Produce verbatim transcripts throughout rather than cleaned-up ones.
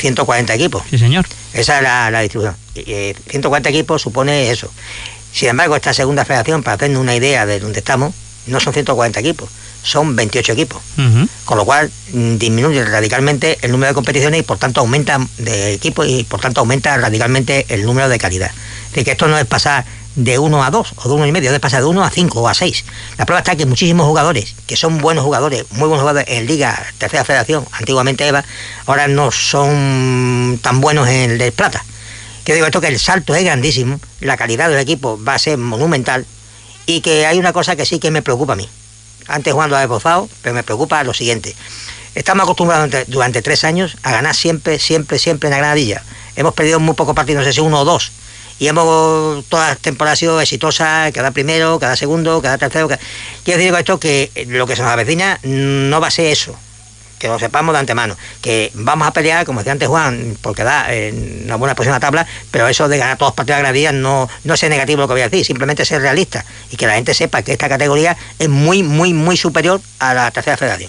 ciento cuarenta equipos. Sí, señor. Esa es la, la distribución. Eh, ciento cuarenta equipos supone eso. Sin embargo, esta segunda federación, para hacernos una idea de dónde estamos, no son ciento cuarenta equipos, son veintiocho equipos. Uh-huh. Con lo cual disminuye radicalmente el número de competiciones y por tanto aumenta de equipos y por tanto aumenta radicalmente el número de calidad. Es decir, que esto no es pasar de uno a dos o de uno y medio, es pasar de uno a cinco o a seis. La prueba está que muchísimos jugadores, que son buenos jugadores, muy buenos jugadores en Liga, Tercera Federación, antiguamente EVA, ahora no son tan buenos en el de Plata. Que digo esto, que el salto es grandísimo, la calidad del equipo va a ser monumental y que hay una cosa que sí que me preocupa a mí. Antes jugando a Esbozado, pero me preocupa lo siguiente. Estamos acostumbrados durante, durante tres años a ganar siempre, siempre, siempre en la Granadilla. Hemos perdido muy pocos partidos, no sé si uno o dos. Y hemos, todas las temporadas ha sido exitosas, cada primero, cada segundo, cada tercero. Cada... Quiero decir con esto que lo que se nos avecina no va a ser eso. Que lo sepamos de antemano, que vamos a pelear, como decía antes Juan, por quedar en una buena posición en la tabla, pero eso de ganar todos los partidos de granadillas no, no es negativo lo que voy a decir, simplemente ser realista y que la gente sepa que esta categoría es muy, muy, muy superior a la Tercera Federación.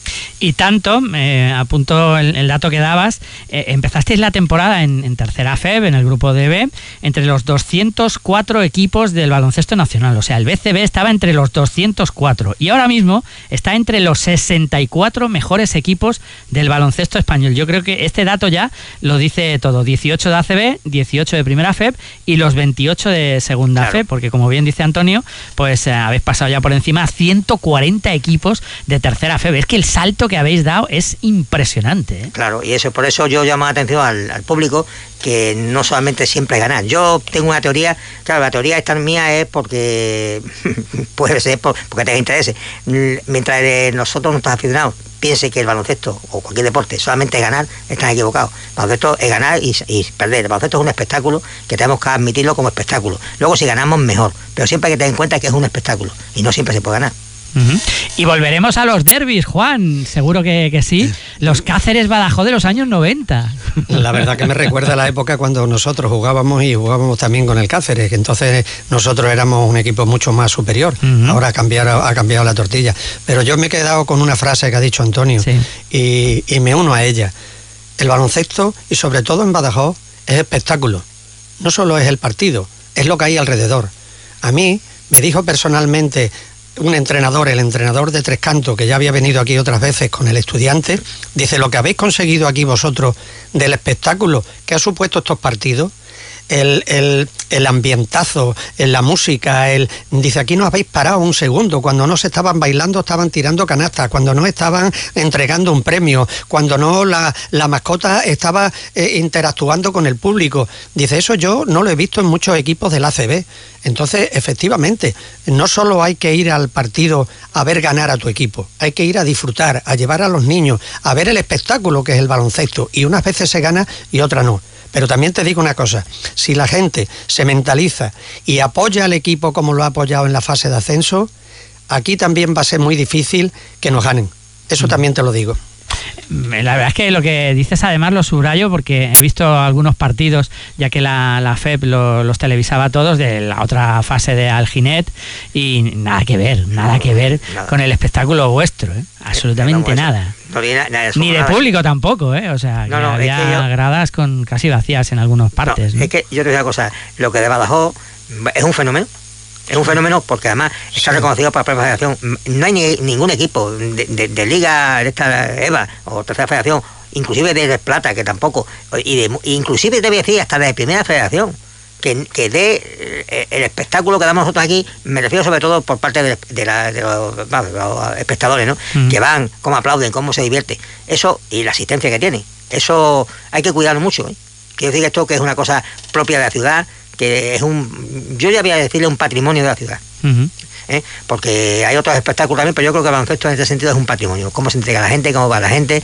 Y tanto, eh, apunto el, el dato que dabas, eh, empezasteis la temporada en, en Tercera F E B, en el grupo D B, entre los doscientos cuatro equipos del baloncesto nacional. O sea, el B C B estaba entre los doscientos cuatro y ahora mismo está entre los sesenta y cuatro mejores equipos del baloncesto español. Yo creo que este dato ya lo dice todo. dieciocho de A C B, dieciocho de Primera F E B y los veintiocho de Segunda claro. F E B, porque como bien dice Antonio, pues eh, habéis pasado ya por encima ciento cuarenta equipos de Tercera F E B. Es que el salto que habéis dado es impresionante, ¿eh? Claro, y eso por eso yo llamo la atención al, al público, que no solamente siempre es ganar. Yo tengo una teoría, claro, la teoría esta mía es porque puede ser por, porque tenga interés. Mientras nosotros, nuestros aficionados, piense que el baloncesto o cualquier deporte solamente es ganar, están equivocados. El baloncesto es ganar y, y perder. El baloncesto es un espectáculo que tenemos que admitirlo como espectáculo. Luego si ganamos mejor, pero siempre hay que tener en cuenta que es un espectáculo y no siempre se puede ganar. Uh-huh. Y volveremos a los derbis, Juan, seguro que, que sí. Los Cáceres Badajoz de los años noventa. La verdad que me recuerda a la época cuando nosotros jugábamos y jugábamos también con el Cáceres, que entonces nosotros éramos un equipo mucho más superior. Uh-huh. Ahora ha cambiado, ha cambiado la tortilla. Pero yo me he quedado con una frase que ha dicho Antonio, sí. y, y me uno a ella. El baloncesto, y sobre todo en Badajoz, es espectáculo. No solo es el partido, es lo que hay alrededor. A mí me dijo personalmente un entrenador, el entrenador de Tres Cantos, que ya había venido aquí otras veces con el Estudiante, dice, lo que habéis conseguido aquí vosotros del espectáculo que ha supuesto estos partidos, el, el, el ambientazo, la música, el, dice, aquí no habéis parado un segundo, cuando no se estaban bailando estaban tirando canastas, cuando no estaban entregando un premio, cuando no la, la mascota estaba eh, interactuando con el público. Dice, eso yo no lo he visto en muchos equipos del A C B. Entonces, efectivamente, no solo hay que ir al partido a ver ganar a tu equipo, hay que ir a disfrutar, a llevar a los niños, a ver el espectáculo que es el baloncesto, y unas veces se gana y otras no. Pero también te digo una cosa, si la gente se mentaliza y apoya al equipo como lo ha apoyado en la fase de ascenso, aquí también va a ser muy difícil que nos ganen. Eso también te lo digo. La verdad es que lo que dices además lo subrayo porque he visto algunos partidos, ya que la, la F E B lo, los televisaba todos de la otra fase de Alginet, y nada que ver, nada que ver nada. Con el espectáculo vuestro, ¿eh? Absolutamente nada. No, ni, nada, ni de nada. Público tampoco, ¿eh? O sea, no, no, había es que yo, gradas con casi vacías en algunas partes. No, ¿no? Es que yo te digo una cosa, lo que de Badajoz es un fenómeno. Es un fenómeno porque además está reconocido por la propia federación. No hay ni, ningún equipo de, de, de Liga de esta EVA o Tercera Federación, inclusive de Plata, que tampoco, y de, inclusive te voy a decir hasta de Primera Federación, que, que dé el espectáculo que damos nosotros aquí. Me refiero sobre todo por parte de, de, la, de, los, de los espectadores, ¿no? Mm. Que van, cómo aplauden, cómo se divierte. Eso, y la asistencia que tiene. Eso hay que cuidarlo mucho, ¿eh? Quiero decir esto que es una cosa propia de la ciudad, que es un, yo ya voy a decirle un patrimonio de la ciudad. Uh-huh. ¿Eh? Porque hay otros espectáculos también, pero yo creo que el baloncesto en este sentido es un patrimonio. Cómo se entrega a la gente, cómo va la gente,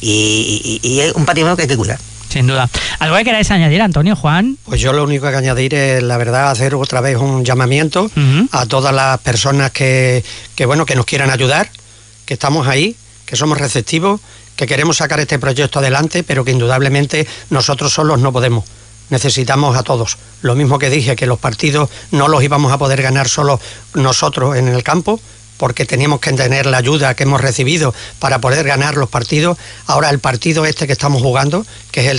y, y, y es un patrimonio que hay que cuidar. Sin duda. ¿Algo que queráis añadir, Antonio, Juan? Pues yo lo único que añadir es, la verdad, hacer otra vez un llamamiento uh-huh. a todas las personas que, que, bueno, que nos quieran ayudar, que estamos ahí, que somos receptivos, que queremos sacar este proyecto adelante, pero que indudablemente nosotros solos no podemos. Necesitamos a todos. Lo mismo que dije, que los partidos no los íbamos a poder ganar solo nosotros en el campo, porque teníamos que tener la ayuda que hemos recibido para poder ganar los partidos. Ahora el partido este que estamos jugando, que es el